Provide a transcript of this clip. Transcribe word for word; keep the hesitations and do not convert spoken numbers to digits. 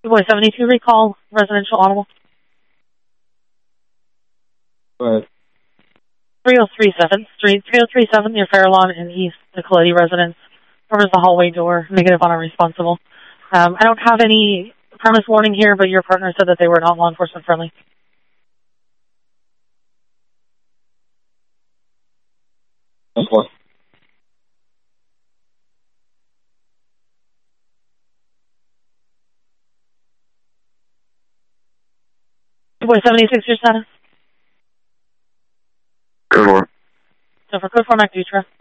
Boy seventy-two, recall residential audible. Go ahead. three oh three seventh Street, three oh three seven near Fairlawn and East Nicoletti residence. Covers the hallway door, negative on unresponsible. Um, I don't have any premise warning here, but your partner said that they were not law enforcement friendly. That's what. Boy seventy-six, your status? Good one. So for code format Dutra.